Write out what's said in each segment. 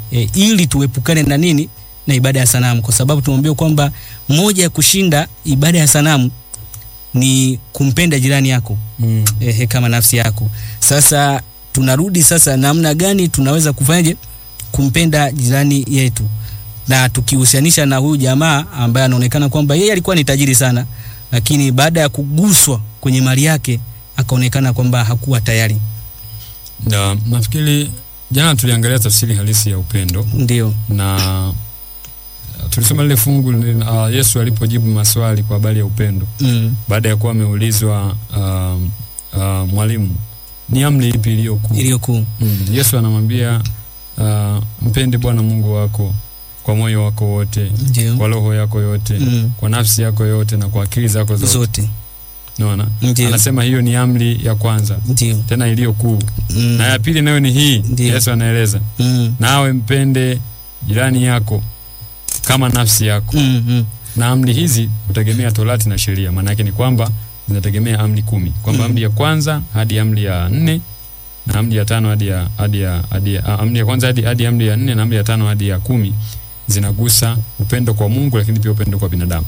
ili tuepukane na nini, na ibada ya sanamu, kwa sababu tumeambiwa kwamba moja ya kushinda ibada ya sanamu ni kumpenda jirani yako kama nafsi yako. Sasa tunarudi sasa, namna gani tunaweza kufanyaje kumpenda jirani yetu, na tukihusianisha na huyu jamaa ambaye anaonekana kwamba yeye alikuwa ni tajiri sana, lakini baada ya kuguswa kwenye mali yake akaonekana kwamba hakuwa tayari. Na nafikiri jana tuliangalia tafsiri halisi ya upendo. Ndio. Na tulisoma ile fungu Yesu alipojibu maswali kwa habari ya upendo. Baada ya kuwa ameulizwa mwalimu, ni amri ipi iliyokuu? Yesu anamwambia mpende Bwana Mungu wako kwa moyo wako wote, kwa roho yako yote, kwa nafsi yako yote na kwa akili zako zote. Unaona? Anasema hiyo ni amri ya kwanza. Tena iliyokuu. Na ya pili nayo ni hii. Yesu anaeleza. Nawe mpende jirani yako kama nafsi yako. Na amri hizi hutegemea Torati na sheria. Maana yake ni kwamba zinategemea amri 10. Kwamba amri ya kwanza hadi amri ya 4 na amri ya 5 hadi amri ya kwanza hadi amri ya 4 na amri ya 5 hadi ya 10 zinagusa upendo kwa Mungu, lakini pia upendo kwa binadamu.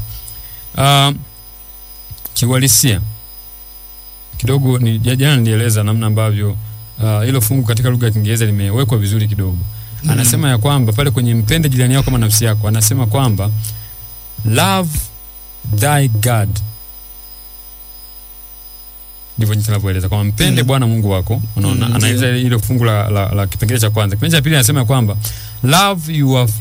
Kiwalisia kidogo ni jana nilieleza namna ambavyo hilo fungu katika lugha ya Kiingereza limewekwa vizuri kidogo. Anasema ya kwamba pale kwenye mpende jirani yako kama nafsi yako, anasema kwamba love thy God. Ndivyo tunavyoeleza kwamba mpende Bwana Mungu wako. Unaona, anaeleza ile fungu la kipengele cha kwanza. Kipengele cha pili anasema kwamba love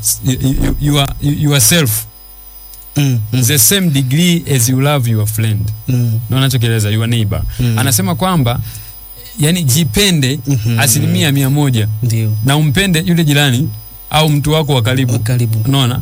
yourself the same degree as you love your friend. Ndio anachokieleza, your neighbor. Anasema kwamba yani jipende 100%. Ndio. Na umpende yule jirani au mtu wako wa karibu. Unaona?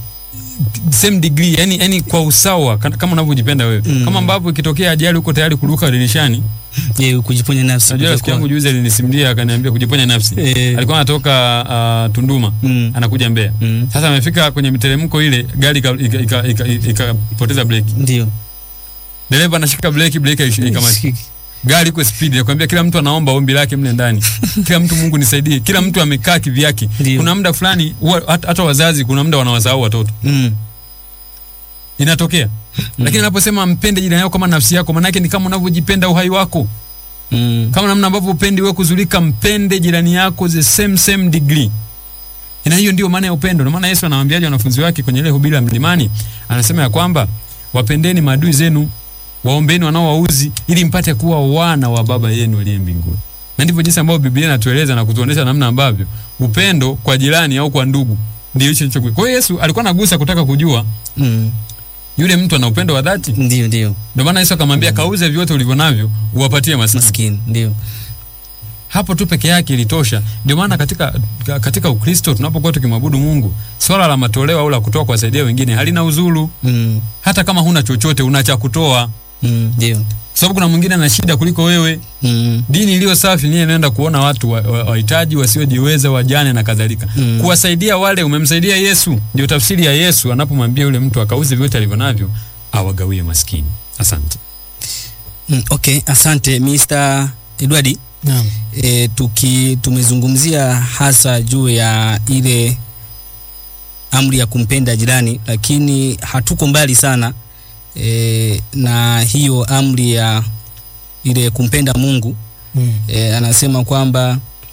Same degree, yani kwa usawa kama unavyojipenda wewe. Kama ambavyo ikitokea ajali uko tayari kuruka dirishani, kujiponya nafsi. Unajua rafiki yangu juzi alinisimulia akaniambia kujiponya nafsi. Alikuwa anatoka Tunduma, anakuja Mbeya. Sasa amefika kwenye miteremko ile, gari ikapoteza breki. Ndio. Dereva anashika breki ikamashika. Gari kwa speed, nakwambia kila mtu anaomba ombi lake mle ndani. Kila mtu, Mungu nisaidie. Kila mtu amekaa kivyake. Kuna muda fulani hata wazazi kuna muda wanawasahau watoto. Inatokea. Lakini anaposema mpende jirani yako kama nafsi yako, maana yake ni kama unavyojipenda uhai wako. Kama namna ambavyo upendi wewe kuzulika, mpende jirani yako the same degree. Ina hiyo ndio maana ya upendo. Ndio maana Yesu anawaambiaje wanafunzi wake kwenye ile hubiri la mlimani? Anasema ya kwamba wapendeni maadui zenu, waombeni wanaowauzi, ili mpate kuwa wana wa Baba yenu aliye mbinguni. Na ndivyo jinsi ambavyo Biblia inatueleza na kutuonesha namna ambavyo upendo kwa jirani au kwa ndugu ndio hicho. Kwa hiyo Yesu alikuwa anagusa kutaka kujua yule mtu ana upendo wa dhati. Ndio. Ndio maana Yesu akamwambia kauze vyote ulivyonavyo uwapatie maskini. Ndio. Hapo tu peke yake ilitosha. Ndio maana katika Ukristo tunapokuwa tukimwabudu Mungu, swala la matoleo au la kutoa kuwasaidia wengine halina uzuru. Hata kama huna chochote una cha kutoa. Ndio. Sababu kuna mwingine ana shida kuliko wewe. Dini iliyo safi ni inaenda kuona watu wahitaji, wasiojiweza, wajane na kadhalika. Kuwasaidia wale umemsaidia Yesu. Ndio tafsiri ya Yesu anapomwambia yule mtu akauze vyote alivyonavyo awagawie maskini. Asante. Okay, asante Mr. Edward. Naam. Tumezungumzia hasa juu ya ile amri ya kumpenda jirani, lakini hatuko mbali sana na hiyo amri ya ile kumpenda Mungu. Anasema kwamba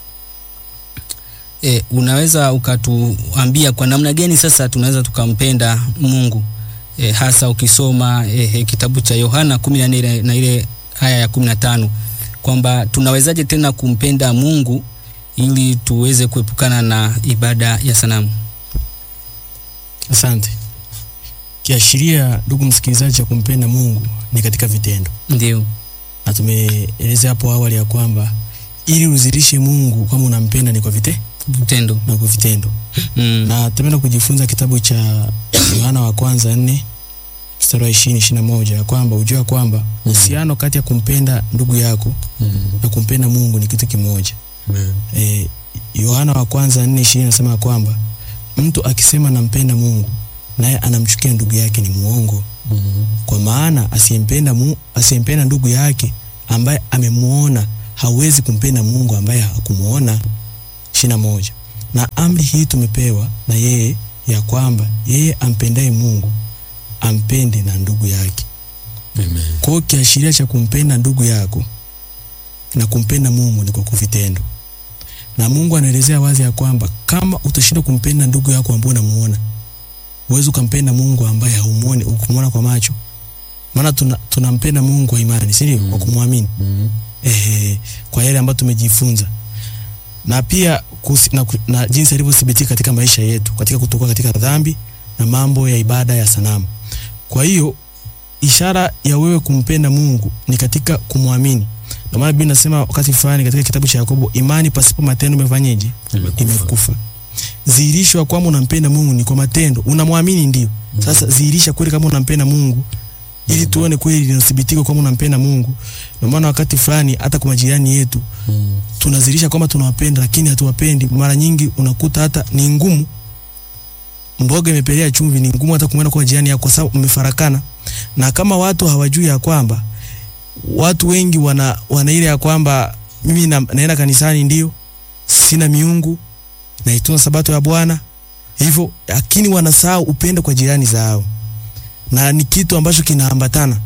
unaweza ukatuambia kwa namna gani sasa tunaweza tukampenda Mungu, hasa ukisoma kitabu cha Yohana 14 na ile aya ya 15, kwamba tunawezaje tena kumpenda Mungu ili tuweze kuepukana na ibada ya sanamu. Asante. Kiashiria, ndugu msikilizaji, cha kumpenda Mungu ni katika vitendo. Ndio. Na tumeeleza hapo awali ya kwamba ili uzirishe Mungu kama unampenda ni kwa vitendo. Na kwa vitendo. Na tumeenda kujifunza kitabu cha Yohana wa kwanza 4 mstari wa 20-21 ya kwamba ujua kwamba uhusiano kati ya kumpenda ndugu yako na kumpenda Mungu ni kitu kimoja. Yohana wa kwanza 4:20 anasema kwamba mtu akisema nampenda Mungu naye anamchukia ndugu yake ni muongo. Kwa maana asiyempenda ndugu yake ambaye amemuona hawezi kumpenda Mungu ambaye hakumuona. 21. Na amri hii tumepewa na yeye, ya kwamba yeye ampendaye Mungu ampende na ndugu yake. Amen. Kwa kiashiria cha kumpenda ndugu yako na kumpenda Mungu ni kwa kuvitendo. Na Mungu anaelezea wazi ya kwamba kama utashindwa kumpenda ndugu yako ambaye unamuona, uwezo kumpenda Mungu ambaye haumuoni, ukumuona kwa macho. Maana tunampenda Mungu kwa imani, si ndio? Kwa kumwamini. Kwa yale ambayo tumejifunza. Na pia na jinsi alivyothibitika katika maisha yetu, katika kutoka katika dhambi na mambo ya ibada ya sanamu. Kwa hiyo ishara ya wewe kumpenda Mungu ni katika kumwamini. Ndio maana Biblia inasema wakati fulani katika kitabu cha Yakobo, imani pasipo matendo imefanyaje? Imekufa. Dhihirisho kwamba unampenda Mungu ni kwa matendo. Unamwamini ndio. Sasa dhihirisha kweli kama unampenda Mungu, ili tuone kweli linathibitika kwamba unampenda Mungu. Ndio maana wakati fulani hata kwa majirani yetu tunadhihirisha kwamba tunawapenda, lakini hatuwapendi. Mara nyingi unakuta hata ni ngumu, mboga imepelea chumvi, ni ngumu hata kumwona kwa jirani yako, kwa sababu umefarakana. Na kama watu hawajui ya kwamba, watu wengi wana ile ya kwamba mimi naenda kanisani ndio, sina miungu, naitunza sabato ya Bwana, hivyo, lakini wanasahau upendo kwa jirani zao. Na ni kitu ambacho kinaambatana.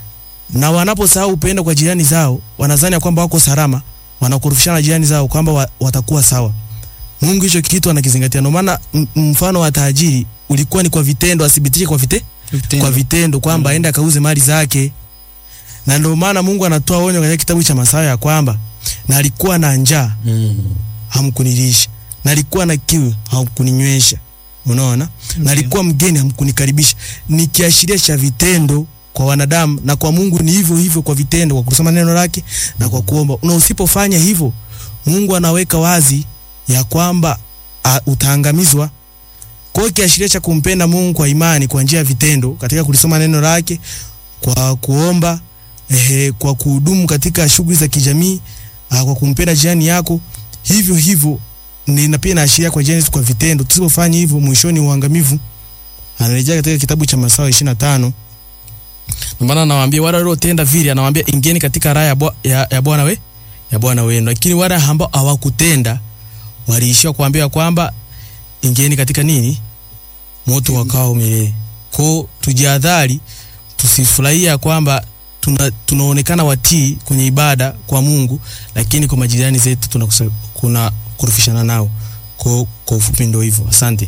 Na wanaposahau upendo kwa jirani zao, wanadhani kwamba wako salama, wanakorofishana jirani zao kwamba watakuwa sawa. Mungu hicho kitu anakizingatia. Ndio maana mfano wa tajiri ulikuwa ni kwa vitendo, athibitishe kwa vitendo kwamba aende akauze mali zake. Na ndio maana Mungu anatoa onyo katika kitabu cha Mathayo ya kwamba, na alikuwa na njaa, hamkunilisha, na alikuwa na kiu, hamkuninywesha. Unaona? Na alikuwa mgeni, hamkunikaribisha. Ni kiashiria cha vitendo kwa wanadamu, na kwa Mungu ni hivyo hivyo kwa vitendo, kwa kusoma neno lake na kwa kuomba. Na usipofanya hivyo, Mungu anaweka wazi ya kwamba utaangamizwa. Kwa hiyo kiashiria cha kumpenda Mungu kwa imani kwa njia ya vitendo, katika kulisoma neno lake, kwa kuomba, kwa kuhudumu katika shughuli za kijamii, kwa kumpenda jirani yako, hivyo hivyo na pia inaashiria kwa Genesis kwa vitendo. Tusipofanya hivyo, mwishoni uangamivu. Anarejea katika kitabu cha Mathayo 25. Ndio maana anawaambia wale waliotenda vile, anawaambia ingieni katika raha ya Bwana wenu. Lakini wale ambao hawakutenda waliishia kuambia kwamba ingieni katika nini? Moto wakao milele. Kwa tujihadhari, tusifurahia kwamba tunaonekana watii kwenye ibada kwa Mungu, lakini kwa majirani zetu kuna kurufishana nao. Kwa ufupi ndio hivyo. Asante.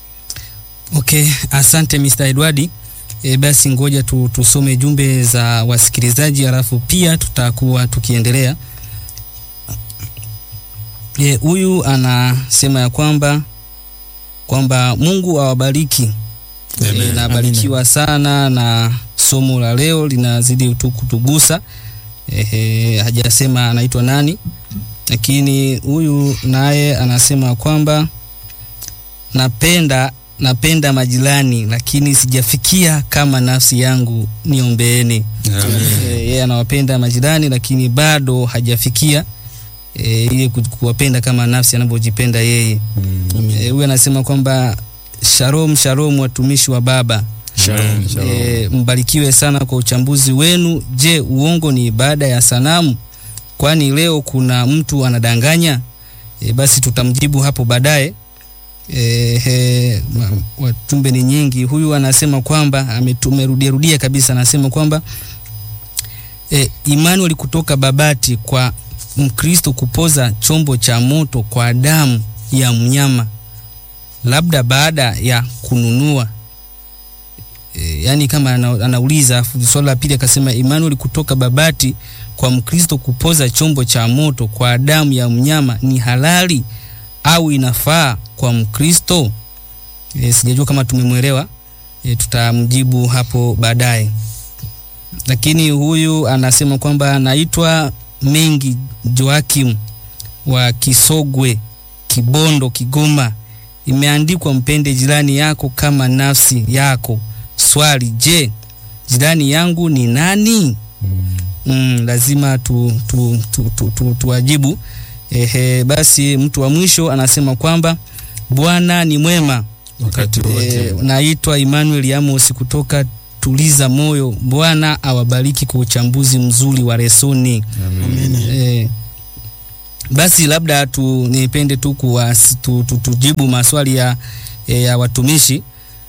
Okay, asante Mr. Edward. Basi ngoja tusome jumbe za wasikilizaji, alafu pia tutakuwa tukiendelea. Huyu anasema ya kwamba Mungu awabariki. Nabarikiwa sana na somo la leo, linazidi kutugusa. Hajasema anaitwa nani, lakini huyu naye anasema kwamba napenda majirani, lakini sijafikia kama nafsi yangu, niombeeni. Yeye anawapenda majirani, lakini bado hajafikia ile kuwapenda kama nafsi anavyojipenda yeye. Huyu anasema kwamba shalom watumishi wa Baba. Shalom. Mbarikiwe sana kwa uchambuzi wenu. Je, uongo ni ibada ya sanamu? Kwani leo kuna mtu anadanganya? Basi tutamjibu hapo baadaye. Watumbe ni nyingi. Huyu anasema kwamba amerudia kabisa, anasema kwamba Emmanuel kutoka Babati, kwa Mkristo kupoza chombo cha moto kwa damu ya mnyama, labda baada ya kununua. Yani kama anauliza. Swali la pili akasema Emmanuel kutoka Babati, kwa Mkristo kupoza chombo cha moto kwa damu ya mnyama ni halali au inafaa kwa Mkristo? Sijajua kama tumemwelewa. Tutamjibu hapo baadaye. Lakini huyu anasema kwamba anaitwa Mengi Joakim wa Kisogwe, Kibondo, Kigoma. Imeandikwa mpende jirani yako kama nafsi yako. Swali, je, jirani yangu ni nani? Lazima tuwajibu. Basi mtu wa mwisho anasema kwamba Bwana ni mwema wakati wote. Naitwa Emmanuel Amos kutoka Tuliza Moyo. Bwana awabariki kwa uchambuzi mzuri wa lesoni. Amen. Basi labda nipende tu tujibu maswali ya watumishi.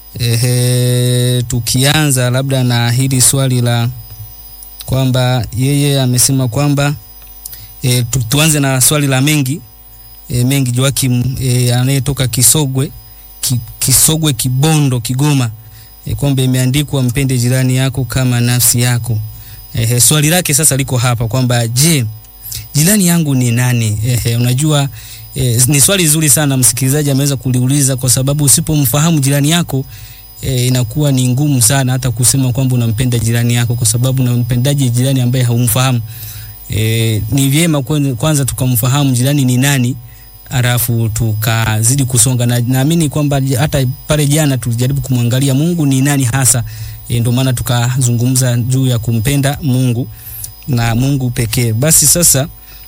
Tukianza labda na hili swali la kwamba yeye amesema kwamba tuanze na swali la Mengi Joakim anayetoka Kisogwe Kibondo Kigoma, kwamba imeandikwa mpende jirani yako kama nafsi yako. Swali lake sasa liko hapa kwamba je, jirani yangu ni nani? Unajua ni swali zuri sana msikilizaji ameweza kuliuliza, kwa sababu usipomfahamu jirani yako inakuwa ni ngumu sana hata kusema kwamba unampenda jirani yako, kwa sababu unampendaje jirani ambaye haumfahamu? Ni vyema kwanza tukamfahamu jirani ni nani, alafu tukazidi kusonga. Na naamini kwamba hata pale jana tulijaribu kumwangalia Mungu ni nani hasa. Ndio maana tukazungumza juu ya kumpenda Mungu na Mungu pekee. Basi sasa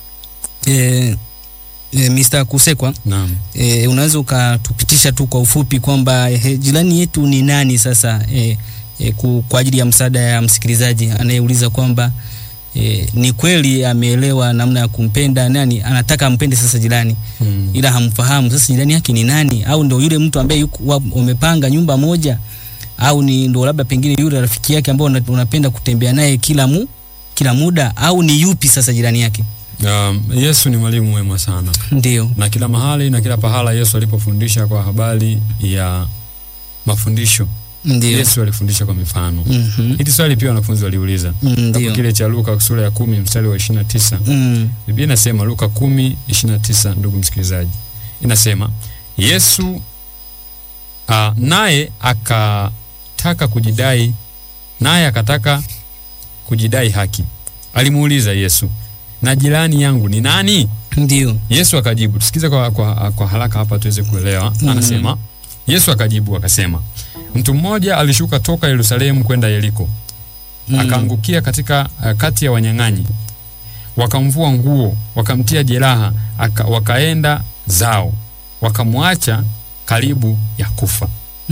Mr. Kusekwa, naam, unaweza ukatupitisha tu kwa ufupi kwamba jirani yetu ni nani sasa, kwa ajili ya msaada ya msikilizaji anayeuliza kwamba ni kweli ameelewa namna ya kumpenda nani, anataka ampende sasa jirani, ila hamfahamu sasa jirani yake ni nani, au ndio yule mtu ambaye umepanga nyumba moja, au ni ndio labda pengine yule rafiki yake ambaye unapenda kutembea naye kila muda, au ni yupi sasa jirani yake? Yesu ni mwalimu mwema sana. Ndio. Na kila mahali na kila pahala Yesu alipofundisha kwa habari ya mafundisho, ndio Yesu alifundisha kwa mifano. Hili swali pia wanafunzi waliuliza. Ndio. Kile cha Luka sura ya 10 mstari wa 29. Biblia inasema, Luka 10:29, ndugu msikilizaji. Inasema Yesu naye akataka kujidai haki. Alimuuliza Yesu, na jirani yangu ni nani? Ndio. Yesu akajibu, tusikize kwa haraka hapa tuweze kuelewa. Anasema, Yesu akajibu akasema, mtu mmoja alishuka toka Yerusalemu kwenda Yeriko. Akaangukia katika kati ya wanyang'anyi. Wakamvua nguo, wakamtia jeraha, wakaenda zao. Wakamwacha karibu ya kufa.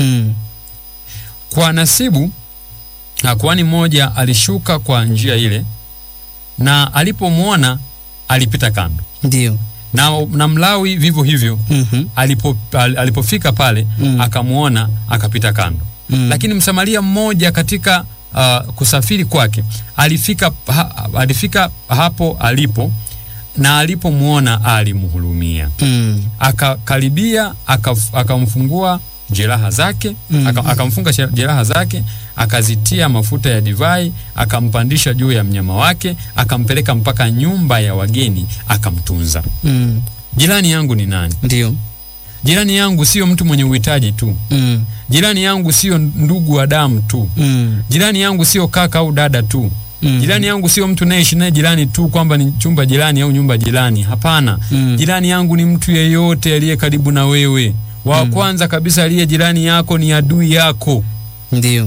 Kwa nasibu, kuhani mmoja alishuka kwa njia ile, na alipomwona alipita kando. Ndio. Na Mlawi vivyo hivyo, alipofika pale akamwona akapita kando. Lakini Msamaria mmoja katika kusafiri kwake alifika hapo alipo, na alipomwona alimhurumia. Akakaribia, akamfungua jeraha zake, akamfunga jeraha zake, akazitia mafuta ya divai, akampandisha juu ya mnyama wake, akampeleka mpaka nyumba ya wageni, akamtunza. Jirani yangu ni nani? Ndio. Jirani yangu sio mtu mwenye uhitaji tu. Jirani yangu sio ndugu wa damu tu. Jirani yangu sio kaka au dada tu. Jirani yangu sio mtu naishi naye jirani tu, kwamba ni chumba jirani au nyumba jirani. Hapana. Jirani yangu ni mtu yeyote aliye karibu na wewe. Wa kwanza kabisa aliye jirani yako ni adui yako. Ndio.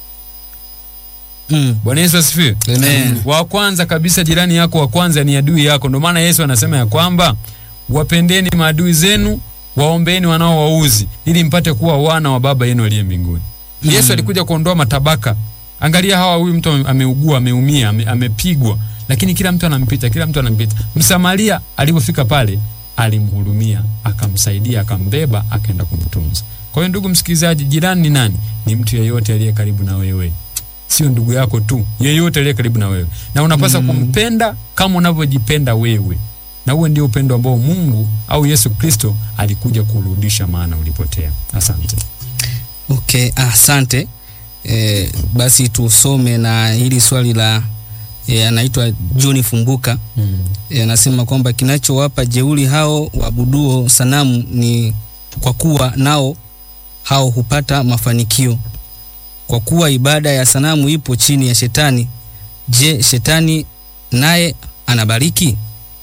Bwana Yesu asifiwe. Amen. Wa kwanza kabisa jirani yako wa kwanza ni adui yako. Ndio maana Yesu anasema ya kwamba wapendeni maadui zenu, waombeeni wanaowauzi, ili mpate kuwa wana wa Baba yenu aliye mbinguni. Yesu alikuja kuondoa matabaka. Angalia huyu mtu ameugua, ameumia, amepigwa, lakini kila mtu anampita. Msamaria alipofika pale alimhurumia, akamsaidia, akambeba, akaenda kumtunza. Kwa hiyo ndugu msikilizaji, jirani ni nani? Ni mtu yeyote aliye karibu na wewe. Sio ndugu yako tu, yeyote aliye karibu na wewe. Na unapaswa kumpenda kama unavyojipenda wewe. Na huo ndio upendo ambao Mungu au Yesu Kristo alikuja kurudisha, maana ulipotea. Asante. Okay, asante. Basi tusome na hili swali la anaitwa John Funguka. Anasema kwamba kinachowapa jeuri hao waabuduo sanamu ni kwa kuwa nao hao hupata mafanikio. Kwa kuwa ibada ya sanamu ipo chini ya shetani, je, shetani naye anabariki?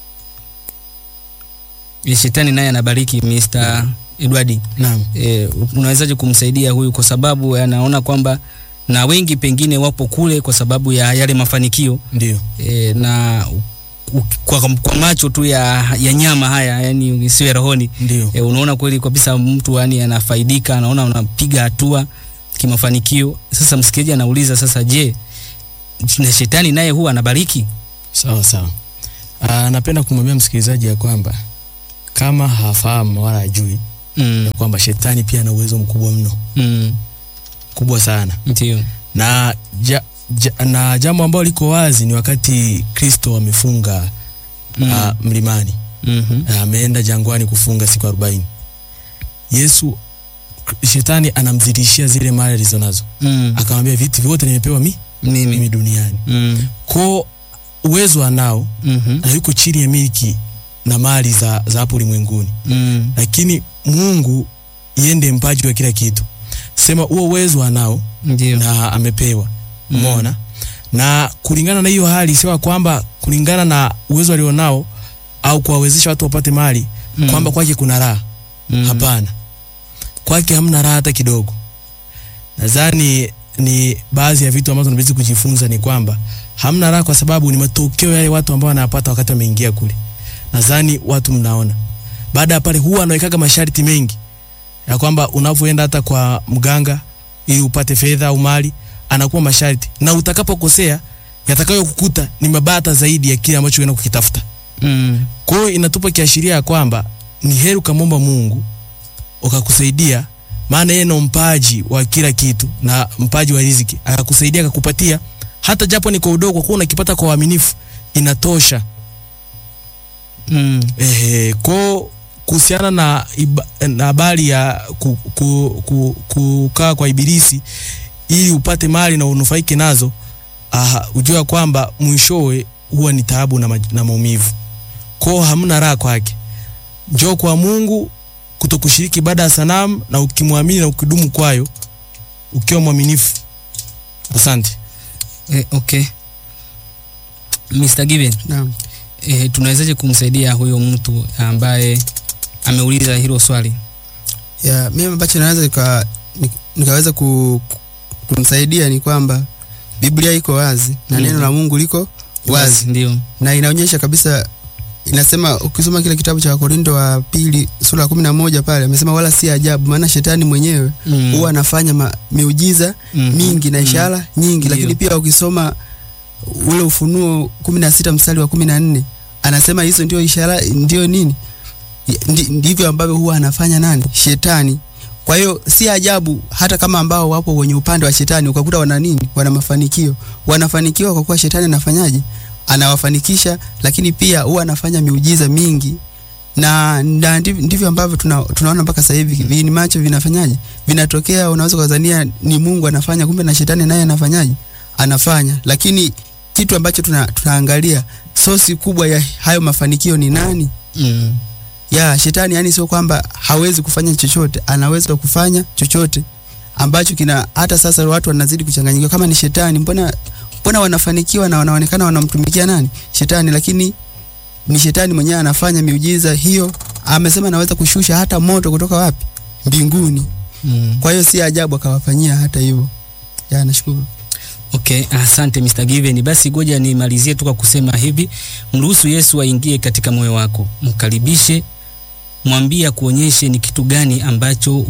Shetani naye anabariki, Mr. Edward. Naam. Unawezaje kumsaidia huyu, kwa sababu anaona kwamba na wengi pengine wapo kule kwa sababu ya yale mafanikio. Ndio. Na kwa macho tu ya nyama haya, yani isiwe rohoni. Ndio. Unaona kweli kabisa mtu yani anafaidika, anaona unapiga hatua kimafanikio. Sasa msikilizaji anauliza sasa, je, na shetani naye huwa anabariki? Sawa. Napenda kumwambia msikilizaji ya kwamba kama hafahamu wala hajui ya kwamba shetani pia ana uwezo mkubwa mno. Kubwa sana. Ndio. Na na jambo ambalo liko wazi ni wakati Kristo amefunga mlimani. Ameenda jangwani kufunga siku 40. Yesu, shetani anamzidishia zile mali alizonazo. Akamwambia vitu vyote nimepewa mimi duniani. Kwa uwezo anao, na yuko chini ya miliki na mali za hapo ulimwenguni. Lakini Mungu yende mpaji wa kila kitu. Sema huo uwezo anao na amepewa. Umeona? Na kulingana na hiyo hali, sio kwamba kulingana na uwezo alionao au kuwawezesha watu wapate mali kwamba kwake kuna raha. Hapana. Kwake hamna raha hata kidogo. Nadhani ni baadhi ya vitu ambazo tunaweza kujifunza ni kwamba hamna raha kwa sababu ni matokeo yale watu ambao wanapata wakati wameingia kule. Nadhani watu mnaona. Baada ya pale huwa anaweka masharti mengi ya kwamba unapoenda hata kwa mganga ili upate fedha au mali, anakuwa masharti. Na utakapokosea yatakayokukuta ni mabaya zaidi ya kile ambacho unaenda kukitafuta. Kwa hiyo inatupa kiashiria ya kwamba ni heri ukamwomba Mungu ukakusaidia, maana yeye ni mpaji wa kila kitu na mpaji wa riziki. Akakusaidia akakupatia hata japo ni kwa udogo, kwa unakipata kwa uaminifu inatosha. Kwa kuhusiana na habari ya kukaa kwa ibilisi ili upate mali na unufaike nazo, ujua kwamba mwishowe huwa ni taabu na maumivu. Kwa hamna raha kwake. Njoo kwa Mungu kutokushiriki ibada ya sanamu, na ukimwamini na ukidumu kwayo ukiwa mwaminifu. Asante. Okay. Mr. Given. Naam. Tunawezaje kumsaidia huyo mtu ambaye ameuliza hilo swali? Mimi ambacho naweza nikaweza kumsaidia ni kwamba Biblia iko wazi na neno la Mungu liko wazi. Ndio. Na inaonyesha kabisa, inasema ukisoma kile kitabu cha Wakorintho wa pili sura ya 11 pale amesema wala si ajabu maana shetani mwenyewe huwa anafanya miujiza mingi na ishara nyingi. Lakini pia ukisoma ule Ufunuo 16 mstari wa 14 anasema hizo ndio ishara, ndio nini? Ndivyo ambavyo huwa anafanya nani? Shetani. Kwa hiyo si ajabu hata kama ambao wapo wenye upande wa shetani ukakuta wana nini? Wana mafanikio. Wanafanikiwa kwa kuwa shetani anafanyaje? Anawafanikisha, lakini pia huwa anafanya miujiza mingi. Na ndivyo ambavyo tunaona mpaka sasa hivi vini macho vinafanyaje? Vinatokea, unaweza kudhania ni Mungu anafanya, kumbe na shetani naye anafanyaje? Anafanya. Lakini kitu ambacho tunaangalia sosi kubwa ya hayo mafanikio ni nani? Shetani, yani sio kwamba hawezi kufanya chochote, anaweza kufanya chochote ambacho hata sasa watu wanazidi kuchanganyika. Kama ni shetani, mbona wanafanikiwa na wanaonekana wanamtumikia nani? Shetani. Lakini ni shetani mwenyewe anafanya miujiza hiyo. Amesema anaweza kushusha hata moto kutoka wapi? Mbinguni. Kwa hiyo si ajabu akawafanyia hata hivyo. Nashukuru. Okay, asante Mr. Given. Basi ngoja nimalizie tu kwa kusema hivi, mruhusu Yesu aingie katika moyo wako. Mkaribishe, mwambie kuonyeshe ni kitu gani ambacho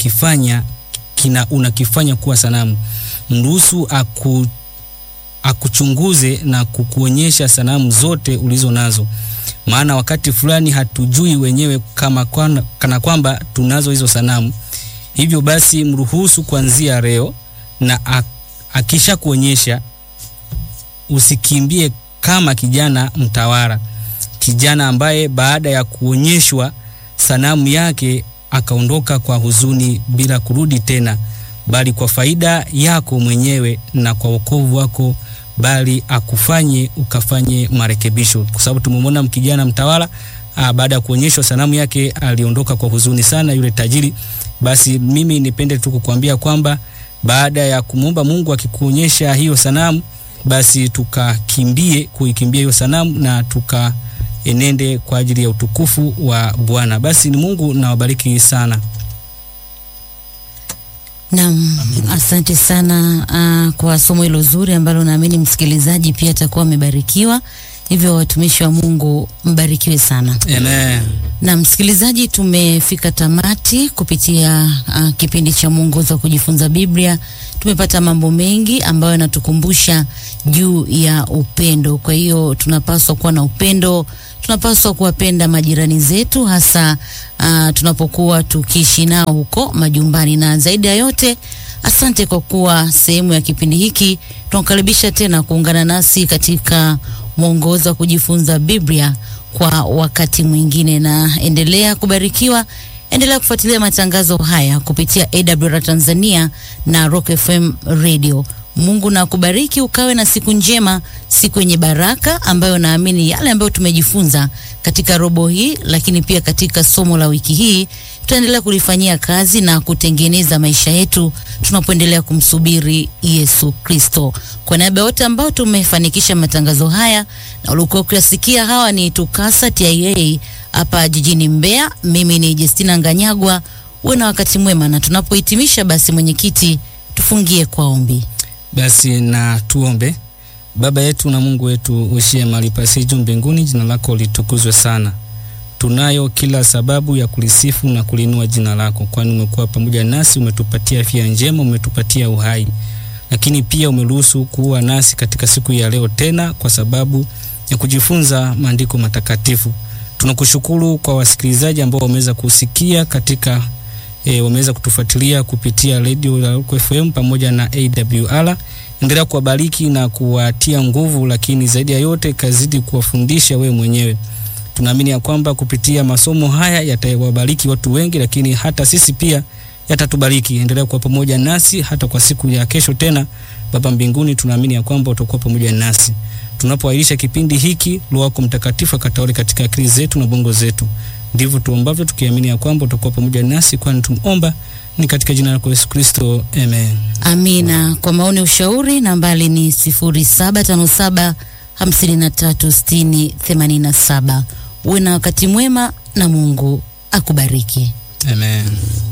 unakifanya kuwa sanamu. Mruhusu akuchunguze na kukuonyesha sanamu zote ulizo nazo. Maana wakati fulani hatujui wenyewe kana kwamba tunazo hizo sanamu. Hivyo basi mruhusu kuanzia leo, na akisha kuonyesha usikimbie kama kijana mtawala. Kijana ambaye baada ya kuonyeshwa sanamu yake akaondoka kwa huzuni bila kurudi tena, bali kwa faida yako mwenyewe na kwa wokovu wako, bali ukafanye marekebisho. Kwa sababu tumemwona kijana mtawala baada ya kuonyeshwa sanamu yake aliondoka kwa huzuni sana, yule tajiri. Basi mimi nipende tu kukuambia kwamba baada ya kumuomba Mungu akikuonyesha hiyo sanamu, basi kuikimbia hiyo sanamu na enende kwa ajili ya utukufu wa Bwana. Basi ni Mungu na wabariki sana. Naam, asante sana kwa somo hilo zuri ambalo naamini msikilizaji pia atakuwa amebarikiwa. Hivyo watumishi wa Mungu mbarikiwe sana. Amen. Na msikilizaji, tumefika tamati kupitia kipindi cha mwongozo wa kujifunza Biblia. Tumepata mambo mengi ambayo yanatukumbusha juu ya upendo. Kwa hiyo tunapaswa kuwa na upendo, tunapaswa kuwapenda majirani zetu, hasa tunapokuwa tukiishi nao huko majumbani. Na zaidi ya yote, asante kwa kuwa sehemu ya kipindi hiki. Tunakaribisha tena kuungana nasi katika mwongozo wa kujifunza Biblia kwa wakati mwingine, na endelea kubarikiwa. Endelea kufuatilia matangazo haya kupitia AWR Tanzania na Rock FM Radio. Mungu na kubariki, ukawe na siku njema, siku yenye baraka, ambayo naamini yale ambayo tumejifunza katika robo hii, lakini pia katika somo la wiki hii, tutaendelea kulifanyia kazi na kutengeneza maisha yetu tunapoendelea kumsubiri Yesu Kristo. Kwa niaba ya wote ambao tumefanikisha matangazo haya na ulikuwa ukisikia, hawa ni Tukasa TIA hapa jijini Mbeya. Mimi ni Justina Nganyagwa. Uwe na wakati mwema, na tunapohitimisha basi, mwenyekiti, tufungie kwa ombi. Basi na tuombe. Baba yetu na Mungu wetu ushie mahali pa juu mbinguni, jina lako litukuzwe sana. Tunayo kila sababu ya kulisifu na kulinua jina lako, kwani umekuwa pamoja nasi, umetupatia afya njema, umetupatia uhai. Lakini pia umeruhusu kuwa nasi katika siku ya leo tena kwa sababu ya kujifunza maandiko matakatifu. Tunakushukuru kwa wasikilizaji ambao wameweza kusikia katika wameweza kutufuatilia kupitia radio la Rock FM pamoja na AWR. Endelea kuwabariki na kuwatia nguvu, lakini zaidi ya yote kazidi kuwafundisha wewe mwenyewe. Tunaamini ya kwamba kupitia masomo haya yatawabariki watu wengi, lakini hata sisi pia yatatubariki. Endelea kuwa pamoja nasi hata kwa siku ya kesho tena. Baba mbinguni, tunaamini ya kwamba utakuwa pamoja nasi tunapoahirisha kipindi hiki. Roho yako Mtakatifu akatawale katika akili zetu na bongo zetu. Ndivyo tuombavyo tukiamini ya kwamba utakuwa pamoja nasi, kwani tunaomba ni katika jina lako Yesu Kristo. Amen. Amina. Kwa maoni ushauri, nambari ni 0757 53 60 87. Uwe na wakati mwema na Mungu akubariki. Amen.